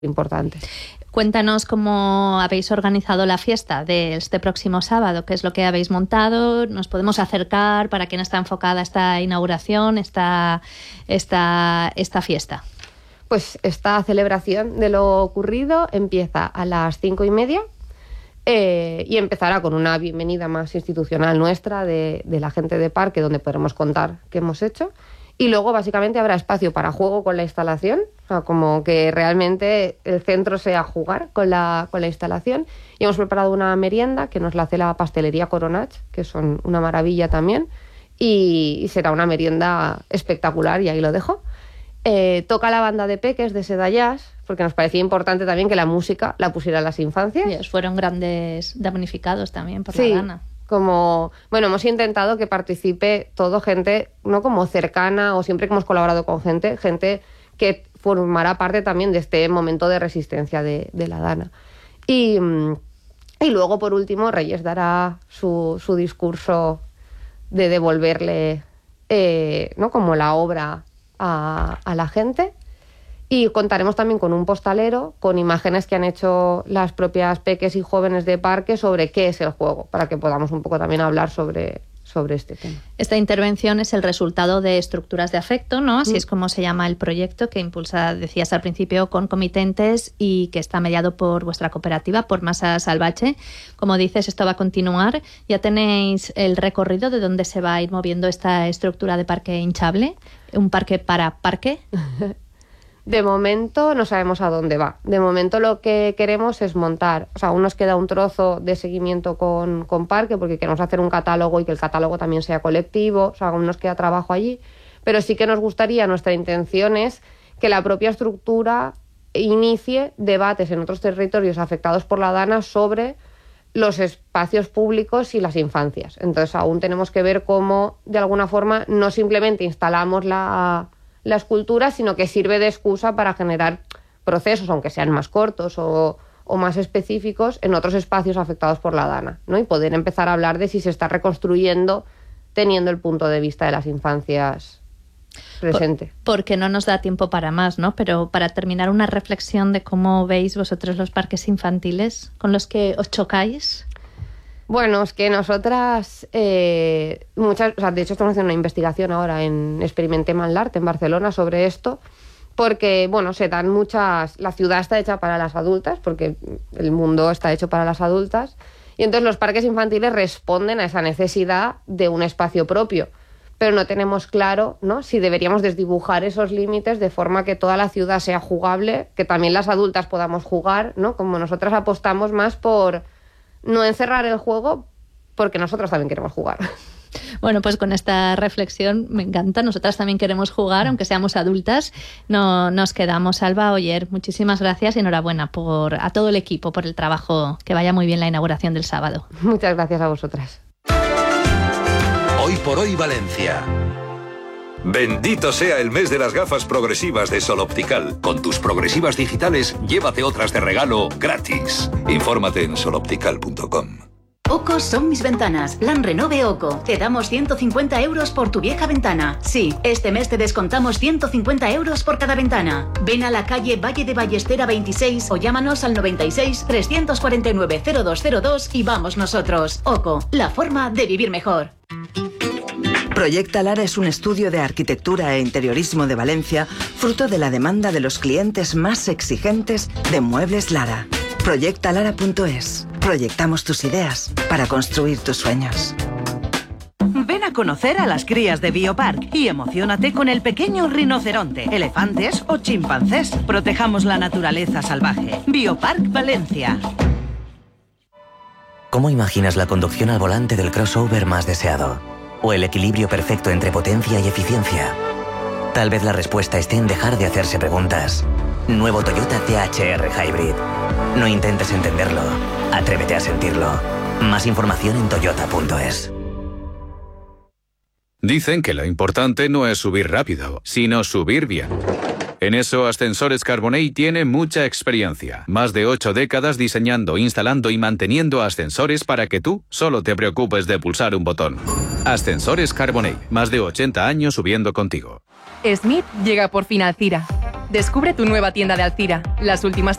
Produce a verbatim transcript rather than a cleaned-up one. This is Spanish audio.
importante. Cuéntanos cómo habéis organizado la fiesta de este próximo sábado, qué es lo que habéis montado, nos podemos acercar para quién está enfocada esta inauguración, esta, esta, esta fiesta. Pues esta celebración de lo ocurrido empieza a las cinco y media eh, y empezará con una bienvenida más institucional nuestra de, de la gente de parque, donde podremos contar qué hemos hecho. Y luego, básicamente, habrá espacio para juego con la instalación, o sea, como que realmente el centro sea jugar con la, con la instalación. Y hemos preparado una merienda que nos la hace la pastelería Coronach, que son una maravilla también, y, y será una merienda espectacular, y ahí lo dejo. Eh, toca la banda de peques de Seda Jazz, porque nos parecía importante también que la música la pusieran las infancias. Ellos fueron grandes damnificados también por sí. la Dana. Como, bueno, hemos intentado que participe todo gente, no como cercana o siempre que hemos colaborado con gente, gente que formará parte también de este momento de resistencia de, de la Dana. Y, y luego, por último, Reyes dará su, su discurso de devolverle eh, ¿no? como la obra a, a la gente. Y contaremos también con un postalero, con imágenes que han hecho las propias peques y jóvenes de parque sobre qué es el juego, para que podamos un poco también hablar sobre, sobre este tema. Esta intervención es el resultado de Estructuras de Afecto, ¿no? Así mm. es como se llama el proyecto que impulsa, decías al principio, con comitentes y que está mediado por vuestra cooperativa, por Masa Salvache. Como dices, esto va a continuar. ¿Ya tenéis el recorrido de dónde se va a ir moviendo esta estructura de parque hinchable? ¿Un parque para parque? De momento no sabemos a dónde va. De momento lo que queremos es montar, o sea, aún nos queda un trozo de seguimiento con, con parque, porque queremos hacer un catálogo y que el catálogo también sea colectivo, o sea, aún nos queda trabajo allí, pero sí que nos gustaría, nuestra intención es que la propia estructura inicie debates en otros territorios afectados por la Dana sobre los espacios públicos y las infancias. Entonces aún tenemos que ver cómo, de alguna forma, no simplemente instalamos la... la escultura, sino que sirve de excusa para generar procesos, aunque sean más cortos o, o más específicos, en otros espacios afectados por la Dana, ¿no? Y poder empezar a hablar de si se está reconstruyendo teniendo el punto de vista de las infancias presente. Por, porque no nos da tiempo para más, ¿no? Pero para terminar, una reflexión de cómo veis vosotros los parques infantiles con los que os chocáis. Bueno, es que nosotras, eh, muchas, o sea, de hecho estamos haciendo una investigación ahora en Experimentem en l'Art, en Barcelona, sobre esto, porque, bueno, se dan muchas... La ciudad está hecha para las adultas, porque el mundo está hecho para las adultas, y entonces los parques infantiles responden a esa necesidad de un espacio propio, pero no tenemos claro, ¿no?, si deberíamos desdibujar esos límites de forma que toda la ciudad sea jugable, que también las adultas podamos jugar, ¿no? Como nosotras apostamos más por... no encerrar el juego, porque nosotros también queremos jugar. Bueno, pues con esta reflexión me encanta. Nosotras también queremos jugar, aunque seamos adultas. No nos quedamos. Alba Oller, muchísimas gracias y enhorabuena por, a todo el equipo por el trabajo. Que vaya muy bien la inauguración del sábado. Muchas gracias a vosotras. Hoy por hoy Valencia. Bendito sea el mes de las gafas progresivas de Sol Optical. Con tus progresivas digitales, llévate otras de regalo gratis. Infórmate en sol optical punto com. Oco son mis ventanas. Plan Renove Oco. Te damos ciento cincuenta euros por tu vieja ventana. Sí, este mes te descontamos ciento cincuenta euros por cada ventana. Ven a la calle Valle de Ballestera veintiséis o llámanos al noventa y seis, trescientos cuarenta y nueve, cero dos cero dos y vamos nosotros. Oco, la forma de vivir mejor. Proyecta Lara es un estudio de arquitectura e interiorismo de Valencia, fruto de la demanda de los clientes más exigentes de Muebles Lara. proyecta lara punto es. Proyectamos tus ideas para construir tus sueños. Ven a conocer a las crías de Biopark y emociónate con el pequeño rinoceronte, elefantes o chimpancés. Protejamos la naturaleza salvaje. Biopark Valencia. ¿Cómo imaginas la conducción al volante del crossover más deseado? ¿O el equilibrio perfecto entre potencia y eficiencia? Tal vez la respuesta esté en dejar de hacerse preguntas. Nuevo Toyota T H R Hybrid. No intentes entenderlo, atrévete a sentirlo. Más información en toyota punto es. Dicen que lo importante no es subir rápido, sino subir bien. En eso, Ascensores Carbonell tiene mucha experiencia. Más de ocho décadas diseñando, instalando y manteniendo ascensores para que tú solo te preocupes de pulsar un botón. Ascensores Carbonell, más de ochenta años subiendo contigo. Smith llega por fin a Alcira. Descubre tu nueva tienda de Alcira. Las últimas